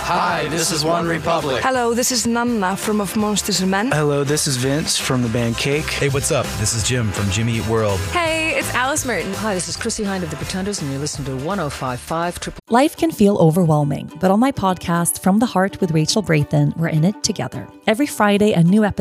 Hi, this is One Republic. Hello, this is Nanna from Of Monsters and Men. Hello, this is Vince from the band Cake. Hey, what's up? This is Jim from Jimmy Eat World. Hey, it's Alice Merton. Hi, this is Chrissy Hind of The Pretenders, and you're listening to 105.5 Triple. Life can feel overwhelming, but on my podcast, From the Heart with Rachel Brathen, we're in it together. Every Friday, a new episode